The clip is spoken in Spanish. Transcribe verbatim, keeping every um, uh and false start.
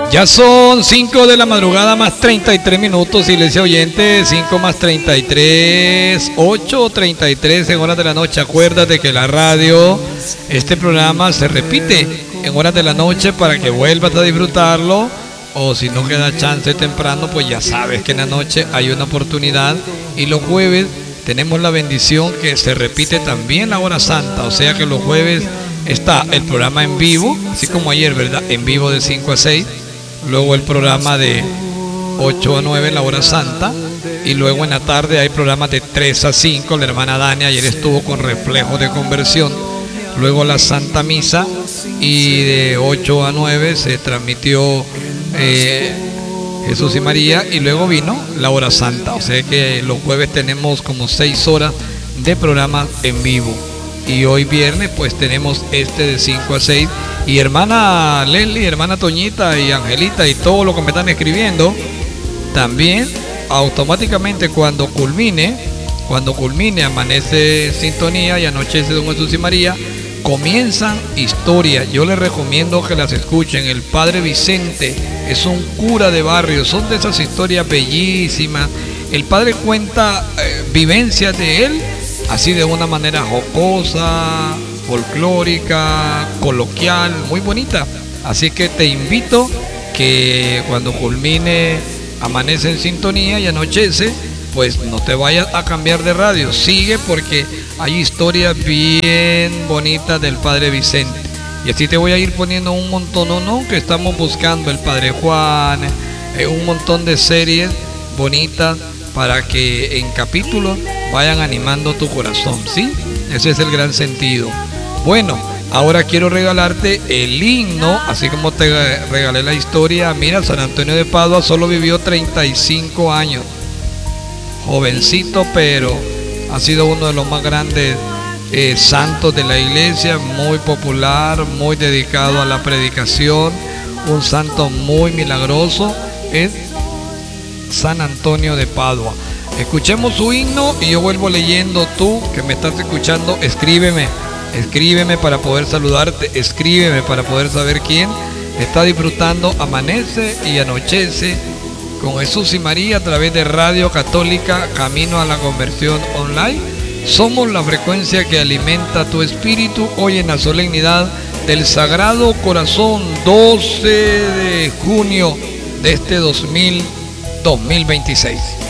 Ya son cinco de la madrugada más treinta y tres minutos, iglesia oyente, cinco más treinta y tres, ocho treinta y tres en horas de la noche. Acuérdate que la radio, este programa se repite en horas de la noche para que vuelvas a disfrutarlo, o si no queda chance temprano, pues ya sabes que en la noche hay una oportunidad, y los jueves tenemos la bendición que se repite también la hora santa, o sea que los jueves está el programa en vivo, así como ayer, ¿verdad? En vivo de cinco a seis. Luego el programa de ocho a nueve, la hora santa. Y luego en la tarde hay programas de tres a cinco. La hermana Dania ayer estuvo con Reflejo de Conversión. Luego la Santa Misa. Y de ocho a nueve se transmitió eh, Jesús y María. Y luego vino la hora santa. O sea que los jueves tenemos como seis horas de programas en vivo. Y hoy viernes pues tenemos este de cinco a seis. Y hermana Leslie, hermana Toñita y Angelita y todos los que me están escribiendo, también automáticamente cuando culmine, cuando culmine Amanece Sintonía y Anochece Don Jesús y María, comienzan historias. Yo les recomiendo que las escuchen. El padre Vicente es un cura de barrio, son de esas historias bellísimas. El padre cuenta eh, vivencias de él, así de una manera jocosa, folclórica, coloquial, muy bonita. Así que te invito que cuando culmine Amanece en Sintonía y Anochece, pues no te vayas a cambiar de radio, sigue, porque hay historias bien bonitas del padre Vicente. Y así te voy a ir poniendo un montón, ¿no? ¿no? que estamos buscando, el padre Juan, eh, un montón de series bonitas para que en capítulos vayan animando tu corazón, ¿sí? Ese es el gran sentido. Bueno, ahora quiero regalarte el himno, así como te regalé la historia. Mira, San Antonio de Padua solo vivió treinta y cinco años, jovencito, pero ha sido uno de los más grandes eh, santos de la iglesia, muy popular, muy dedicado a la predicación, un santo muy milagroso, es San Antonio de Padua. Escuchemos su himno y yo vuelvo leyendo. Tú que me estás escuchando, escríbeme. Escríbeme para poder saludarte, escríbeme para poder saber quién está disfrutando Amanece y Anochece con Jesús y María a través de Radio Católica Camino a la Conversión Online. Somos la frecuencia que alimenta tu espíritu hoy en la solemnidad del Sagrado Corazón, doce de junio de este dos mil veintiséis.